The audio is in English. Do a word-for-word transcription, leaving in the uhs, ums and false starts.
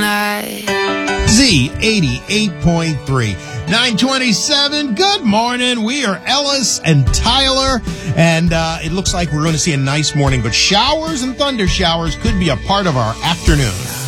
moonlight. Z eighty-eight point three. nine twenty-seven, good morning. We are Ellis and Tyler, and uh, it looks like we're going to see a nice morning, but showers and thunder showers could be a part of our afternoon.